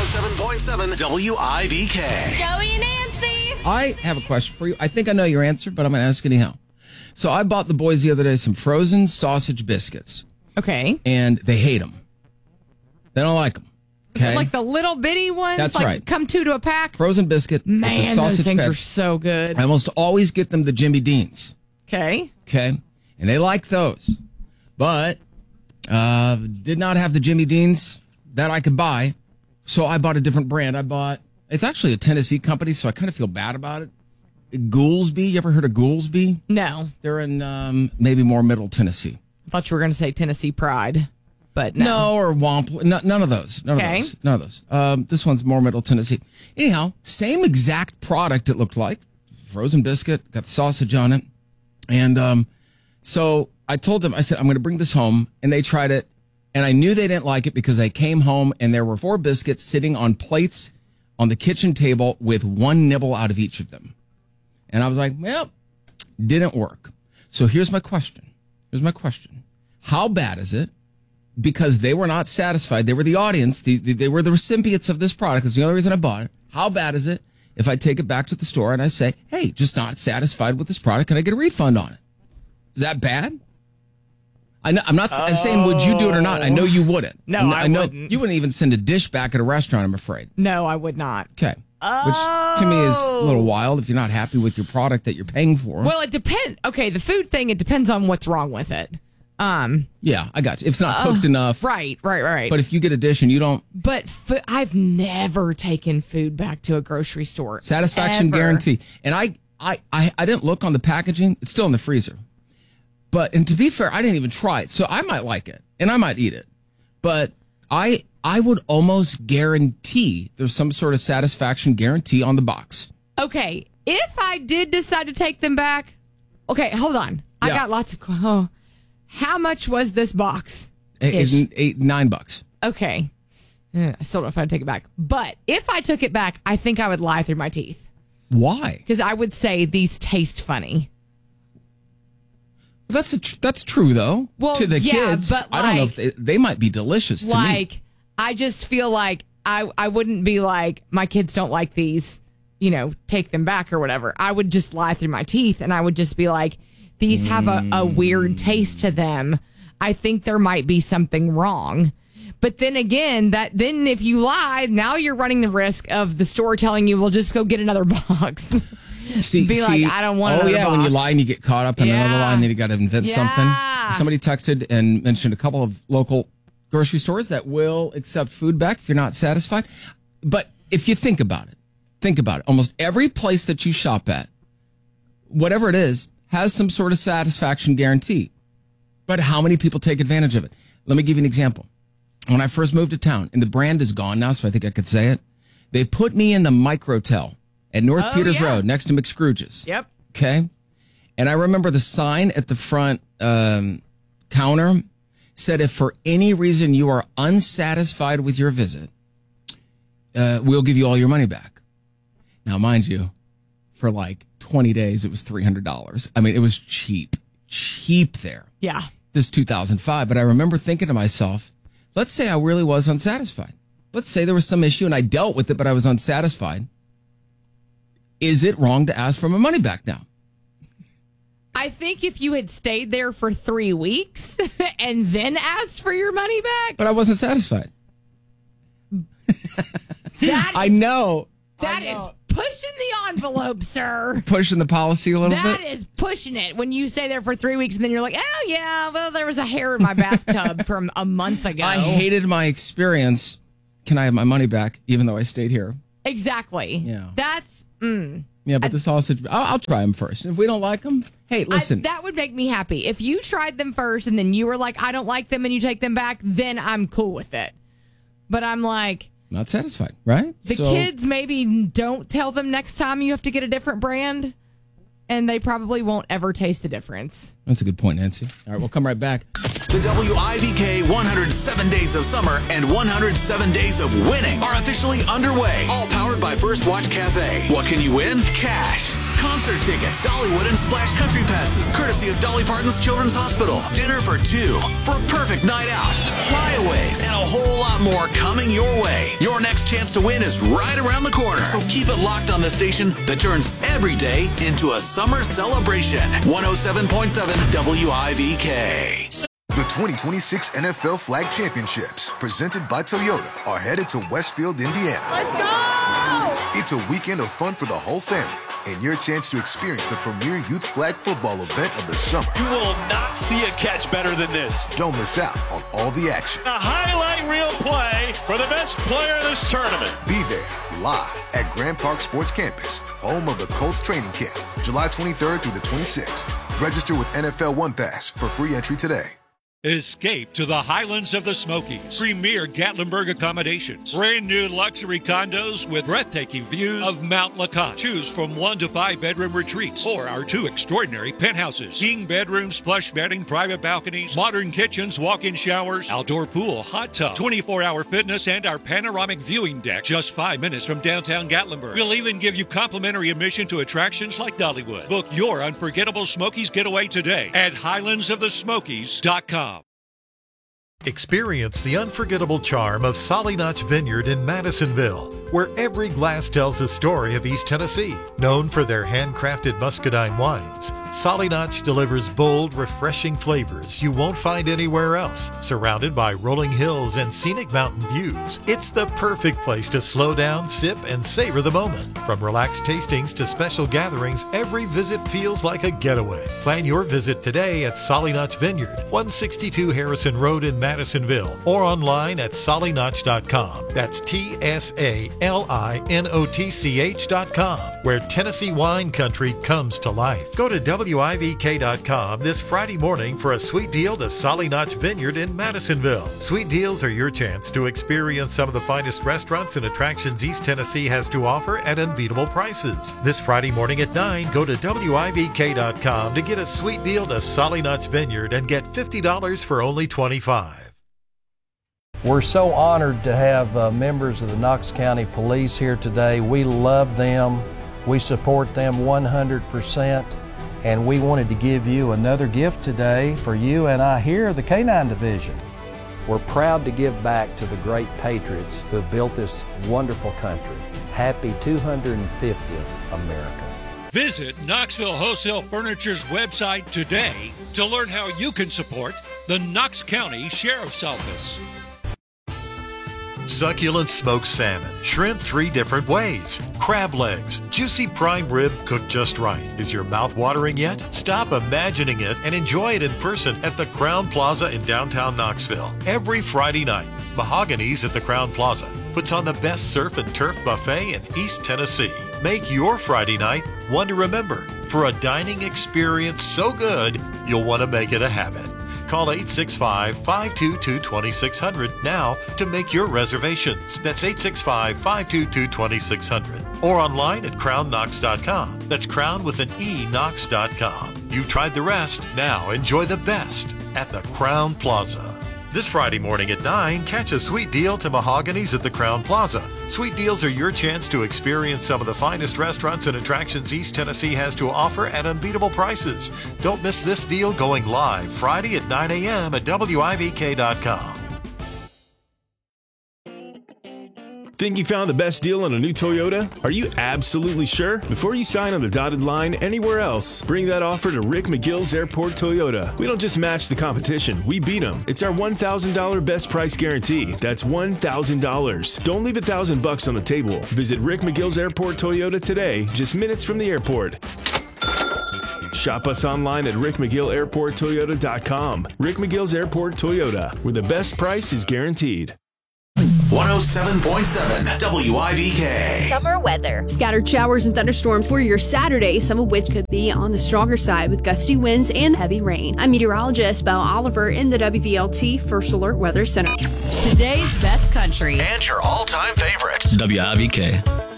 107.7 WIVK. Joey and Nancy. I have a question for you. I think I know your answer, but I'm going to ask anyhow. So I bought the boys the other day some frozen sausage biscuits, Okay. and they hate them. They don't like them. Okay. Like the little bitty ones? That's like right. Come two to a pack? Frozen biscuit with the Man, sausage those things patch. are so good. I almost always get them the Jimmy Deans. Okay. Okay. And they like those. But did not have the Jimmy Deans that I could buy. So I bought a different brand. It's actually a Tennessee company, so I kind of feel bad about it. Goolsby. You ever heard of Goolsby? No. They're in maybe more middle Tennessee. I thought you were going to say Tennessee Pride, but no. No, or Wamp. None of those. None of those. This one's more middle Tennessee. Anyhow, same exact product it looked like. Frozen biscuit, got sausage on it. And so I told them, I said, I'm going to bring this home. And they tried it. And I knew they didn't like it because I came home and there were 4 biscuits sitting on plates on the kitchen table with 1 nibble out of each of them. And I was like, well, didn't work. So here's my question. How bad is it? Because they were not satisfied. They were the audience. They were the recipients of this product. That's the only reason I bought it. How bad is it if I take it back to the store and I say, hey, just not satisfied with this product. Can I get a refund on it? Is that bad? I'm not saying would you do it or not. I know you wouldn't. No, I know wouldn't. You wouldn't even send a dish back at a restaurant, I'm afraid. No, I would not. Okay. Which to me is a little wild if you're not happy with your product that you're paying for. Well, it depends. Okay, the food thing, it depends on what's wrong with it. Yeah, I got you. If it's not cooked enough. Right. But if you get a dish and you don't. But I've never taken food back to a grocery store. Satisfaction ever. guarantee. And I didn't look on the packaging. It's still in the freezer. And to be fair, I didn't even try it. So I might like it and I might eat it. But I would almost guarantee there's some sort of satisfaction guarantee on the box. Okay, if I did decide to take them back, okay, hold on. I Yeah. got lots of. How much was this box? $9. Okay, I still don't know if I'd take it back. But if I took it back, I think I would lie through my teeth Why? because I would say these taste funny. That's true though. Well, to the yeah, kids, but I don't know if they might be delicious to me. Like, I just feel like I wouldn't be like, my kids don't like these, take them back or whatever. I would just lie through my teeth and I would just be like, these have a weird taste to them. I think there might be something wrong. But then again, then if you lie, now you're running the risk of the store telling you, well, just go get another box. Like, I don't want another box. When you lie and you get caught up in another lie and then you got to invent something. Yeah. Somebody texted and mentioned a couple of local grocery stores that will accept food back if you're not satisfied. But if you think about it, almost every place that you shop at, whatever it is, has some sort of satisfaction guarantee. But how many people take advantage of it? Let me give you an example. When I first moved to town, and the brand is gone now, so I think I could say it, they put me in the Microtel at North Peters Road next to McScrooge's. Yep. Okay. And I remember the sign at the front counter said, if for any reason you are unsatisfied with your visit, we'll give you all your money back. Now, mind you, for like 20 days, it was $300. I mean, it was cheap there. Yeah. This 2005. But I remember thinking to myself, let's say I really was unsatisfied. Let's say there was some issue and I dealt with it, but I was unsatisfied. Is it wrong to ask for my money back now? I think if you had stayed there for 3 weeks and then asked for your money back. But I wasn't satisfied. I know. That is pushing the envelope, sir. Pushing the policy a little bit? That is pushing it when you stay there for 3 weeks and then you're like, oh, yeah, well, there was a hair in my bathtub from a month ago. I hated my experience. Can I have my money back, even though I stayed here? Exactly. Yeah. That's, Yeah, but the sausage, I'll try them first. If we don't like them, hey, listen. that would make me happy. If you tried them first and then you were like, I don't like them, and you take them back, then I'm cool with it. But I'm like, not satisfied, right? The kids maybe don't tell them next time you have to get a different brand, and they probably won't ever taste the difference. That's a good point, Nancy. All right, we'll come right back. The WIVK 107 Days of Summer and 107 Days of Winning are officially underway. All powered by First Watch Cafe. What can you win? Cash. Concert tickets, Dollywood and Splash Country passes, courtesy of Dolly Parton's Children's Hospital. Dinner for two for a perfect night out. Flyaways and a whole lot more coming your way. Your next chance to win is right around the corner. So keep it locked on the station that turns every day into a summer celebration. 107.7 WIVK. The 2026 NFL Flag Championships, presented by Toyota, are headed to Westfield, Indiana. Let's go! It's a weekend of fun for the whole family and your chance to experience the premier youth flag football event of the summer. You will not see a catch better than this. Don't miss out on all the action. A highlight reel play for the best player in this tournament. Be there live at Grand Park Sports Campus, home of the Colts training camp, July 23rd through the 26th. Register with NFL One Pass for free entry today. Escape to the Highlands of the Smokies. Premier Gatlinburg accommodations. Brand new luxury condos with breathtaking views of Mount LeConte. Choose from 1 to 5 bedroom retreats or our 2 extraordinary penthouses. King bedrooms, plush bedding, private balconies, modern kitchens, walk-in showers, outdoor pool, hot tub, 24-hour fitness, and our panoramic viewing deck just 5 minutes from downtown Gatlinburg. We'll even give you complimentary admission to attractions like Dollywood. Book your unforgettable Smokies getaway today at highlandsofthesmokies.com. Experience the unforgettable charm of Solly Notch Vineyard in Madisonville, where every glass tells a story of East Tennessee. Known for their handcrafted muscadine wines, Solly Notch delivers bold, refreshing flavors you won't find anywhere else. Surrounded by rolling hills and scenic mountain views, it's the perfect place to slow down, sip, and savor the moment. From relaxed tastings to special gatherings, every visit feels like a getaway. Plan your visit today at Solly Notch Vineyard, 162 Harrison Road in Madisonville, or online at sollynotch.com. That's TSALINOTCH.com, where Tennessee wine country comes to life. Go to WIVK.com this Friday morning for a sweet deal to Solly Notch Vineyard in Madisonville. Sweet deals are your chance to experience some of the finest restaurants and attractions East Tennessee has to offer at unbeatable prices. This Friday morning at 9, go to WIVK.com to get a sweet deal to Solly Notch Vineyard and get $50 for only $25. We're so honored to have members of the Knox County Police here today. We love them. We support them 100%. And we wanted to give you another gift today for you and I here at the K-9 Division. We're proud to give back to the great patriots who have built this wonderful country. Happy 250th America. Visit Knoxville Wholesale Furniture's website today to learn how you can support the Knox County Sheriff's Office. Succulent smoked salmon, shrimp 3 different ways, crab legs, juicy prime rib cooked just right. Is your mouth watering yet? Stop imagining it and enjoy it in person at the Crowne Plaza in downtown Knoxville. Every Friday night, Mahogany's at the Crowne Plaza puts on the best surf and turf buffet in East Tennessee. Make your Friday night one to remember for a dining experience so good you'll want to make it a habit. Call 865-522-2600 now to make your reservations. That's 865-522-2600. Or online at crownknox.com. That's crown with an E, knox.com. You've tried the rest. Now enjoy the best at the Crowne Plaza. This Friday morning at 9, catch a sweet deal to Mahogany's at the Crowne Plaza. Sweet deals are your chance to experience some of the finest restaurants and attractions East Tennessee has to offer at unbeatable prices. Don't miss this deal going live Friday at 9 a.m. at WIVK.com. Think you found the best deal on a new Toyota? Are you absolutely sure? Before you sign on the dotted line anywhere else, bring that offer to Rick McGill's Airport Toyota. We don't just match the competition, we beat them. It's our $1,000 best price guarantee. That's $1,000. Don't leave $1,000 on the table. Visit Rick McGill's Airport Toyota today, just minutes from the airport. Shop us online at rickmcgillairporttoyota.com. Rick McGill's Airport Toyota, where the best price is guaranteed. 107.7 WIVK. Summer weather. Scattered showers and thunderstorms for your Saturday, some of which could be on the stronger side with gusty winds and heavy rain. I'm meteorologist Belle Oliver in the WVLT First Alert Weather Center. Today's best country. And your all-time favorite. WIVK.